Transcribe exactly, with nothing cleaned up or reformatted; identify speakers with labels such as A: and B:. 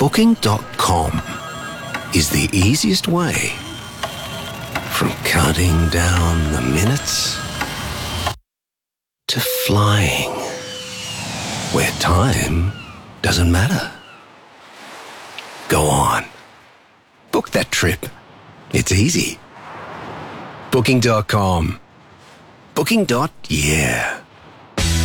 A: Booking dot com is the easiest way from counting down the minutes to flying where time doesn't matter. Go on. Book that trip. It's easy. Booking dot com. Booking. Yeah.